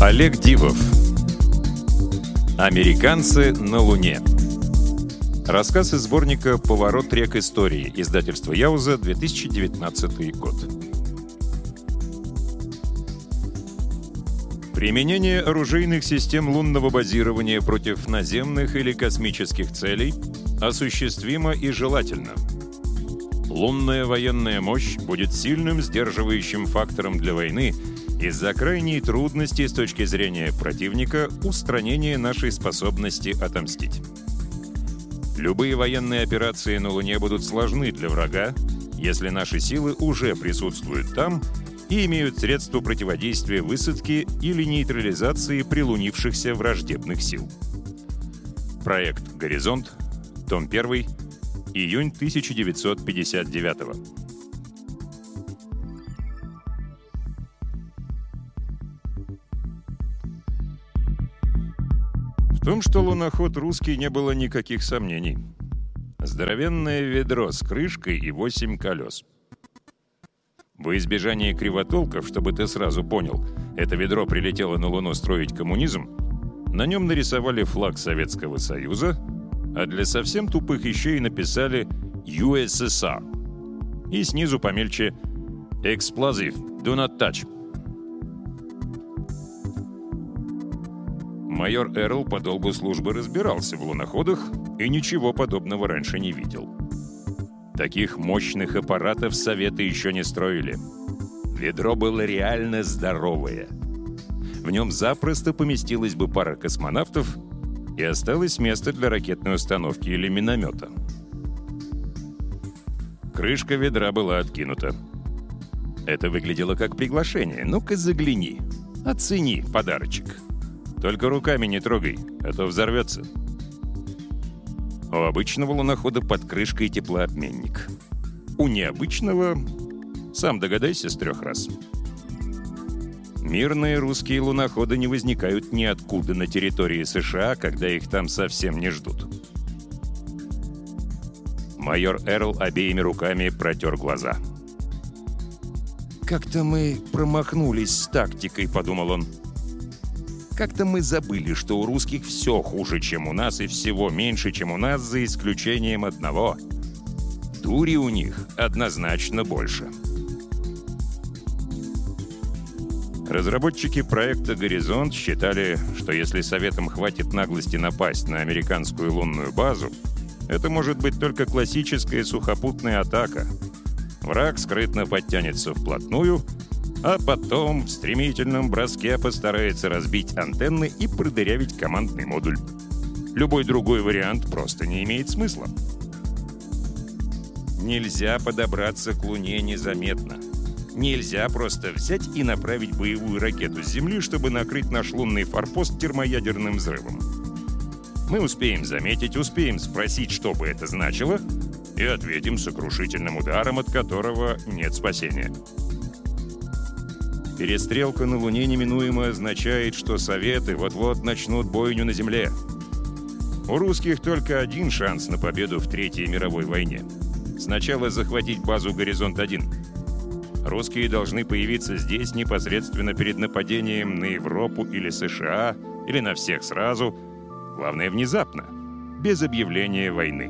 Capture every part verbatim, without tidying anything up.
Олег Дивов. Американцы на Луне. Рассказ из сборника «Поворот рек истории», издательство Яуза, две тысячи девятнадцатый год. Применение оружейных систем лунного базирования против наземных или космических целей осуществимо и желательно. Лунная военная мощь будет сильным сдерживающим фактором для войны из-за крайней трудности с точки зрения противника устранения нашей способности отомстить. Любые военные операции на Луне будут сложны для врага, если наши силы уже присутствуют там и имеют средства противодействия высадке или нейтрализации прилунившихся враждебных сил. Проект «Горизонт», том один, июнь тысяча девятьсот пятьдесят девятого. В том, что луноход русский, не было никаких сомнений. Здоровенное ведро с крышкой и восемь колес. Во избежание кривотолков, чтобы ты сразу понял, это ведро прилетело на Луну строить коммунизм, на нем нарисовали флаг Советского Союза, а для совсем тупых еще и написали ю эс эс ар. И снизу помельче «Explosive, do not touch». Майор Эрл по долгу службы разбирался в луноходах и ничего подобного раньше не видел. Таких мощных аппаратов Советы еще не строили. Ведро было реально здоровое. В нем запросто поместилась бы пара космонавтов, и осталось место для ракетной установки или миномета. Крышка ведра была откинута. Это выглядело как приглашение. Ну-ка загляни, оцени подарочек. Только руками не трогай, а то взорвется. У обычного лунохода под крышкой теплообменник. У необычного сам догадайся с трех раз. Мирные русские луноходы не возникают ниоткуда на территории США, когда их там совсем не ждут. Майор Эрл обеими руками протер глаза. «Как-то мы промахнулись с тактикой», — подумал он. «Как-то мы забыли, что у русских все хуже, чем у нас, и всего меньше, чем у нас, за исключением одного. Дури у них однозначно больше». Разработчики проекта «Горизонт» считали, что если Советам хватит наглости напасть на американскую лунную базу, это может быть только классическая сухопутная атака. Враг скрытно подтянется вплотную, а потом в стремительном броске постарается разбить антенны и продырявить командный модуль. Любой другой вариант просто не имеет смысла. Нельзя подобраться к Луне незаметно. Нельзя просто взять и направить боевую ракету с Земли, чтобы накрыть наш лунный форпост термоядерным взрывом. Мы успеем заметить, успеем спросить, что бы это значило, и ответим сокрушительным ударом, от которого нет спасения. Перестрелка на Луне неминуемо означает, что Советы вот-вот начнут бойню на Земле. У русских только один шанс на победу в Третьей мировой войне. Сначала захватить базу «Горизонт-один». Русские должны появиться здесь непосредственно перед нападением на Европу или США, или на всех сразу. Главное, внезапно, без объявления войны.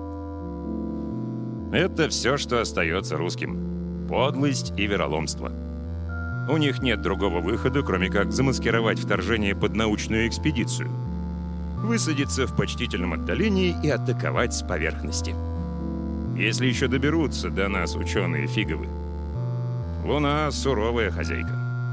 Это все, что остается русским. Подлость и вероломство. У них нет другого выхода, кроме как замаскировать вторжение под научную экспедицию. Высадиться в почтительном отдалении и атаковать с поверхности. Если еще доберутся до нас ученые фиговы. Луна — суровая хозяйка.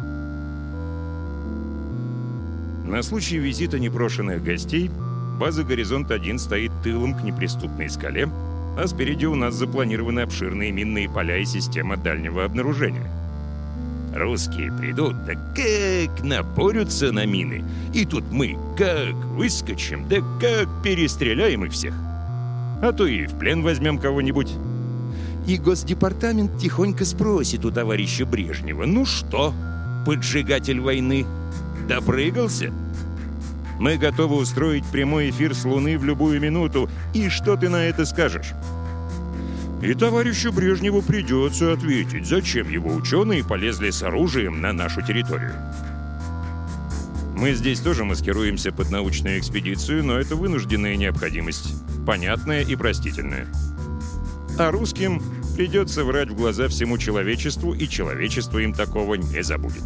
На случай визита непрошенных гостей база «Горизонт-один» стоит тылом к неприступной скале, а спереди у нас запланированы обширные минные поля и система дальнего обнаружения. Русские придут, да как напорются на мины, и тут мы как выскочим, да как перестреляем их всех. А то и в плен возьмем кого-нибудь. И Госдепартамент тихонько спросит у товарища Брежнева: «Ну что, поджигатель войны, допрыгался? Мы готовы устроить прямой эфир с Луны в любую минуту, и что ты на это скажешь?» И товарищу Брежневу придется ответить, зачем его ученые полезли с оружием на нашу территорию. Мы здесь тоже маскируемся под научную экспедицию, но это вынужденная необходимость, понятная и простительная. А русским придется врать в глаза всему человечеству, и человечество им такого не забудет.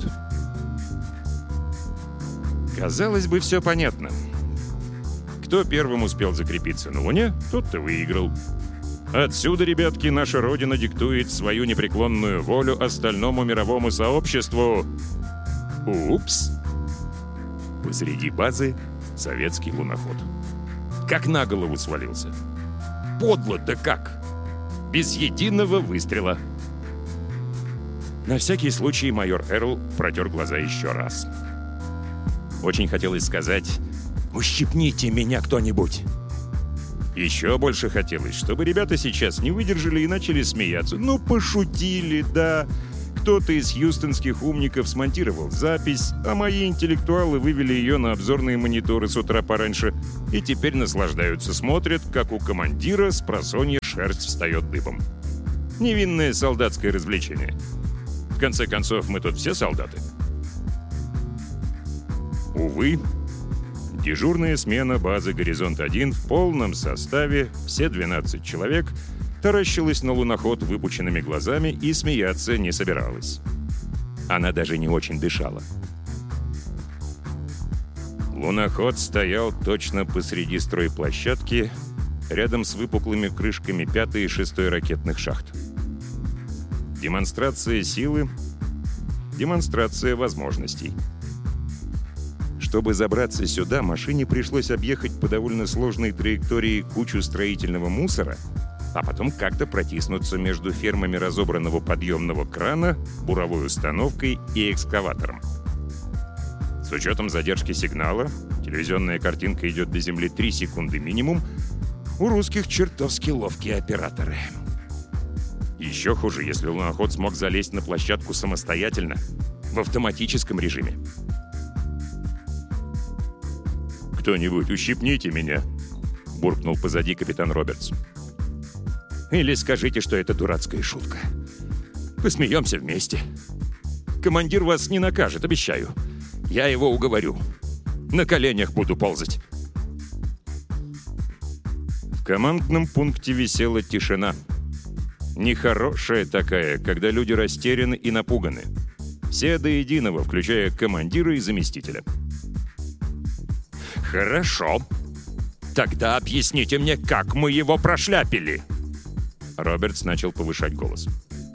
Казалось бы, все понятно. Кто первым успел закрепиться на Луне, тот-то выиграл. Отсюда, ребятки, наша Родина диктует свою непреклонную волю остальному мировому сообществу. Упс! Посреди базы советский луноход. Как на голову свалился. Подло-то как! Без единого выстрела. На всякий случай майор Эрл протер глаза еще раз. Очень хотелось сказать: «Ущипните меня кто-нибудь!» Еще больше хотелось, чтобы ребята сейчас не выдержали и начали смеяться. Ну, пошутили, да. Кто-то из хьюстонских умников смонтировал запись, а мои интеллектуалы вывели ее на обзорные мониторы с утра пораньше и теперь наслаждаются, смотрят, как у командира с просонья шерсть встает дыбом. Невинное солдатское развлечение. В конце концов, мы тут все солдаты. Увы, дежурная смена базы «Горизонт-один» в полном составе, все двенадцать человек, таращилась на луноход выпученными глазами и смеяться не собиралась. Она даже не очень дышала. Луноход стоял точно посреди стройплощадки, рядом с выпуклыми крышками пятой и шестой ракетных шахт. Демонстрация силы, демонстрация возможностей. Чтобы забраться сюда, машине пришлось объехать по довольно сложной траектории кучу строительного мусора, а потом как-то протиснуться между фермами разобранного подъемного крана, буровой установкой и экскаватором. С учетом задержки сигнала, телевизионная картинка идет до земли три секунды минимум, у русских чертовски ловкие операторы. Еще хуже, если луноход смог залезть на площадку самостоятельно, в автоматическом режиме. «Кто-нибудь, ущипните меня!» — буркнул позади капитан Робертс. «Или скажите, что это дурацкая шутка. Посмеемся вместе. Командир вас не накажет, обещаю. Я его уговорю. На коленях буду ползать». В командном пункте висела тишина. Нехорошая такая, когда люди растеряны и напуганы. Все до единого, включая командира и заместителя. «Хорошо. Тогда объясните мне, как мы его прошляпили!» Робертс начал повышать голос.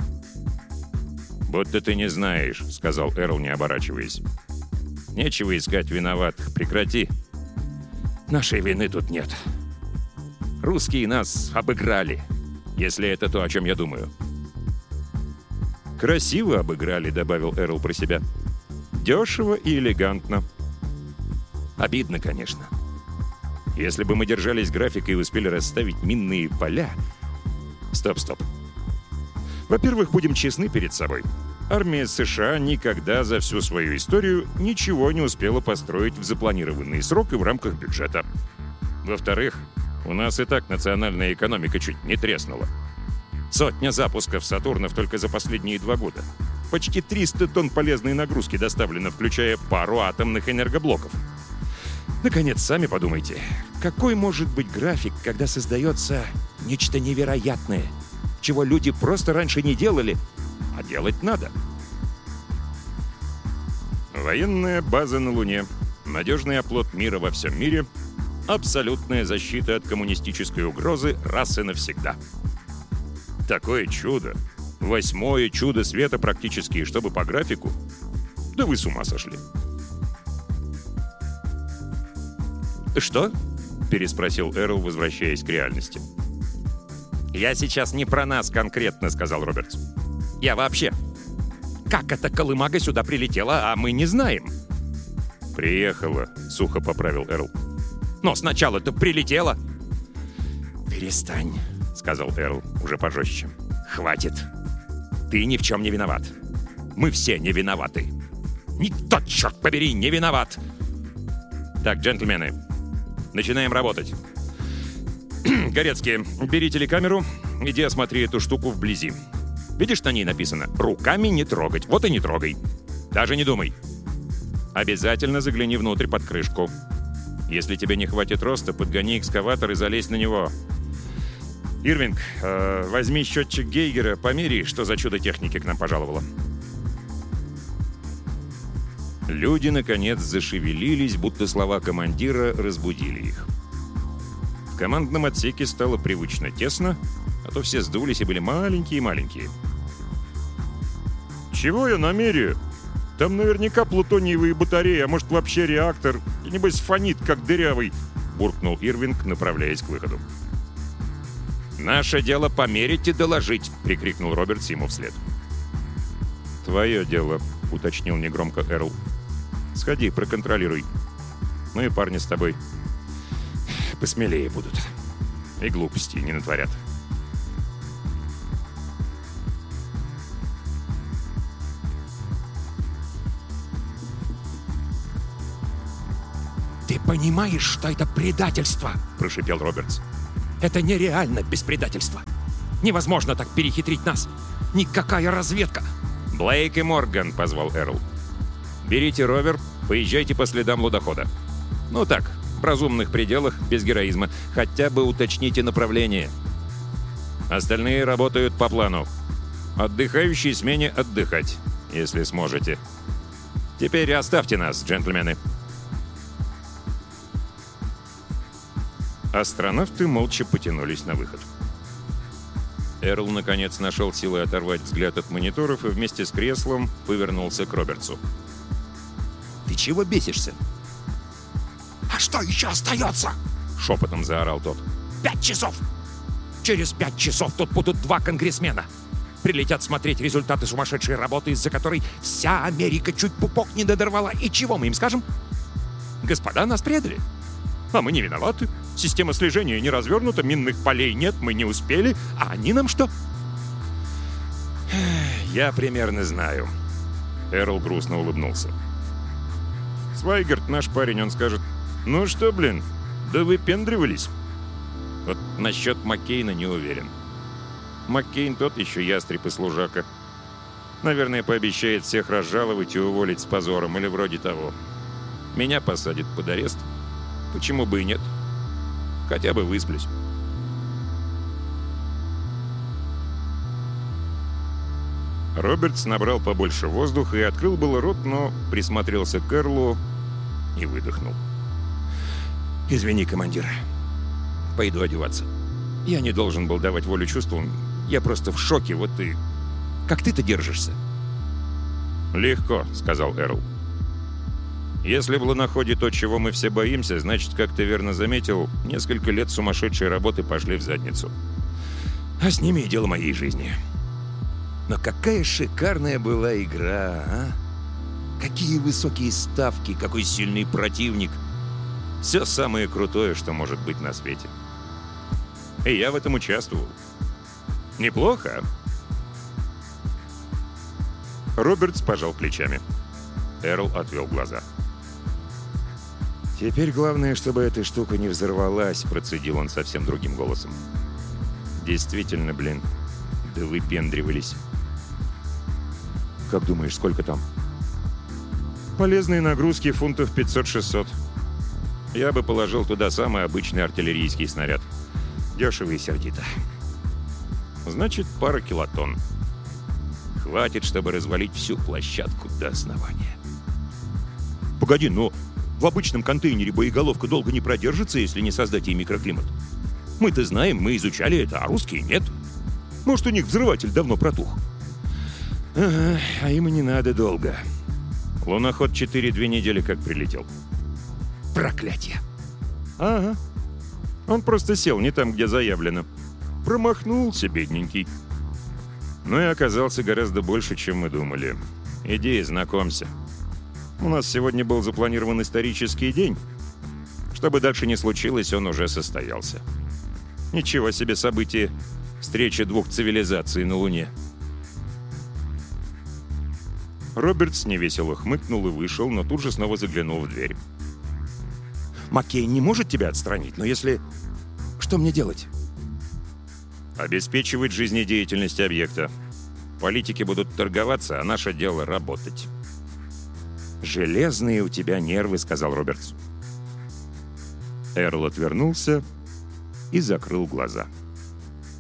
«Будто ты не знаешь», — сказал Эрл, не оборачиваясь. «Нечего искать виноватых. Прекрати. Нашей вины тут нет. Русские нас обыграли, если это то, о чем я думаю». «Красиво обыграли», — добавил Эрл про себя. «Дешево и элегантно. Обидно, конечно. Если бы мы держались графика и успели расставить минные поля...» Стоп, стоп. Во-первых, будем честны перед собой. Армия США никогда за всю свою историю ничего не успела построить в запланированный срок и в рамках бюджета. Во-вторых, у нас и так национальная экономика чуть не треснула. Сотня запусков «Сатурнов» только за последние два года. Почти триста тонн полезной нагрузки доставлено, включая пару атомных энергоблоков. Наконец, сами подумайте, какой может быть график, когда создается нечто невероятное, чего люди просто раньше не делали, а делать надо? Военная база на Луне, надежный оплот мира во всем мире, абсолютная защита от коммунистической угрозы раз и навсегда. Такое чудо, восьмое чудо света практически, чтобы по графику, да вы с ума сошли. «Что?» — переспросил Эрл, возвращаясь к реальности. «Я сейчас не про нас конкретно», — сказал Робертс. «Я вообще. Как эта колымага сюда прилетела, а мы не знаем?» «Приехала», — сухо поправил Эрл. «Но сначала-то прилетела». «Перестань», — сказал Эрл, уже пожестче. «Хватит. Ты ни в чем не виноват. Мы все не виноваты. Никто, черт побери, не виноват. Так, джентльмены, начинаем работать. Горецкий, бери телекамеру, иди осмотри эту штуку вблизи. Видишь, на ней написано «Руками не трогать». Вот и не трогай. Даже не думай. Обязательно загляни внутрь под крышку. Если тебе не хватит роста, подгони экскаватор и залезь на него. Ирвинг, э, возьми счетчик Гейгера, помери, что за чудо техники к нам пожаловало. Люди, наконец, зашевелились, будто слова командира разбудили их. В командном отсеке стало привычно тесно, а то все сдулись и были маленькие-маленькие. «Чего я намерю? Там наверняка плутониевые батареи, а может вообще реактор, и небось фонит, как дырявый», — буркнул Ирвинг, направляясь к выходу. «Наше дело померить и доложить», — прикрикнул Робертс ему вслед. «Твое дело», — уточнил негромко Эрл. «Сходи, проконтролируй. Ну и парни с тобой посмелее будут. И глупости не натворят». «Ты понимаешь, что это предательство?» – прошипел Робертс. «Это нереально без предательства. Невозможно так перехитрить нас. Никакая разведка». «Блейк и Морган», — позвал Эрл. «Берите ровер, поезжайте по следам лудохода. Ну так, в разумных пределах, без героизма. Хотя бы уточните направление. Остальные работают по плану. Отдыхающие смене отдыхать, если сможете. Теперь оставьте нас, джентльмены». Астронавты молча потянулись на выход. Эрл, наконец, нашел силы оторвать взгляд от мониторов и вместе с креслом повернулся к Робертсу. «Ты чего бесишься?» «А что еще остается?» — шепотом заорал тот. «Пять часов! Через пять часов тут будут два конгрессмена. Прилетят смотреть результаты сумасшедшей работы, из-за которой вся Америка чуть пупок не додорвала. И чего мы им скажем? Господа, нас предали. А мы не виноваты. Система слежения не развернута, минных полей нет, мы не успели. А они нам что?» «Я примерно знаю». Эрл грустно улыбнулся. «Свайгард, наш парень, он скажет: ну что, блин, да выпендривались». Вот насчет Маккейна не уверен. Маккейн тот еще ястреб и служака. Наверное, пообещает всех разжаловать и уволить с позором, или вроде того. Меня посадят под арест. Почему бы и нет? Хотя бы высплюсь. Робертс набрал побольше воздуха и открыл было рот, но присмотрелся к Эрлу и выдохнул. «Извини, командир. Пойду одеваться. Я не должен был давать волю чувствам. Я просто в шоке, вот и... Как ты-то держишься?» «Легко», — сказал Эрл. «Если в луноходе то, чего мы все боимся, значит, как ты верно заметил, несколько лет сумасшедшей работы пошли в задницу. А с ними и дело моей жизни. Но какая шикарная была игра, а? Какие высокие ставки, какой сильный противник. Все самое крутое, что может быть на свете. И я в этом участвовал. Неплохо, а?» Робертс пожал плечами. Эрл отвел глаза. «Теперь главное, чтобы эта штука не взорвалась», — процедил он совсем другим голосом. «Действительно, блин, да выпендривались». «Как думаешь, сколько там?» «Полезные нагрузки фунтов пятьсот-шестьсот. Я бы положил туда самый обычный артиллерийский снаряд. Дешево и сердито. Значит, пара килотонн. Хватит, чтобы развалить всю площадку до основания». «Погоди, но в обычном контейнере боеголовка долго не продержится, если не создать ей микроклимат. Мы-то знаем, мы изучали это, а русские нет. Может, у них взрыватель давно протух». «Ага, а им и не надо долго. Луноход четыре две недели как прилетел». «Проклятие!» «Ага. Он просто сел не там, где заявлено. Промахнулся, бедненький. Но и оказался гораздо больше, чем мы думали. Иди, знакомься. У нас сегодня был запланирован исторический день. Что бы дальше ни случилось, он уже состоялся. Ничего себе событие. Встреча двух цивилизаций на Луне». Робертс невесело хмыкнул и вышел, но тут же снова заглянул в дверь. «Маккейн не может тебя отстранить, но если... Что мне делать?» «Обеспечивать жизнедеятельность объекта. Политики будут торговаться, а наше дело — работать». «Железные у тебя нервы», — сказал Робертс. Эрл отвернулся и закрыл глаза.